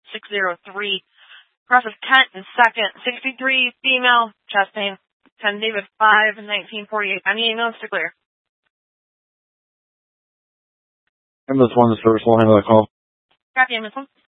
603. Cross of Kent in second, 63, female, chest pain. 10 David 5, 1948. I need ambulance to clear. Ambulance 1 is first. We'll handle that call. Copy, ambulance 1.